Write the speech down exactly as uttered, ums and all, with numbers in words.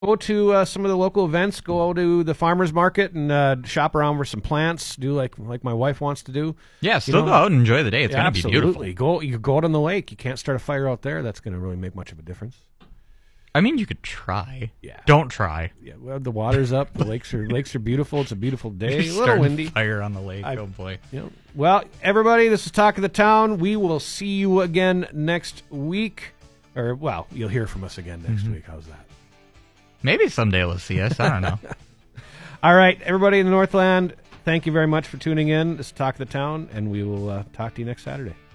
Go to uh, some of the local events. Go to the farmers market and uh, shop around for some plants. Do like like my wife wants to do. Yeah, still you know, go out and enjoy the day. It's yeah, going to be beautiful. Absolutely. Go, you go out on the lake. You can't start a fire out there. That's going to really make much of a difference. I mean, you could try. Yeah. Don't try. Yeah. Well, the water's up. The lakes are lakes are beautiful. It's a beautiful day. You A little start windy. Fire on the lake. I- oh boy. You know, well, everybody, this is Talk of the Town. We will see you again next week. Or, well, you'll hear from us again next Mm-hmm. week. How's that? Maybe someday we'll see us. I don't know. All right, everybody in the Northland, thank you very much for tuning in. This is Talk of the Town, and we will uh, talk to you next Saturday.